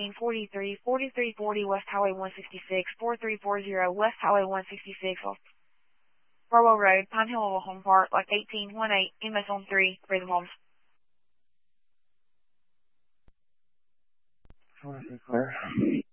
4343, 4340 West Highway 166, 4340 West Highway 166, off Barlow Road, Pine Hill Mobile Home Park, like 1818, MS on 3, Freedom Homes. 43 clear.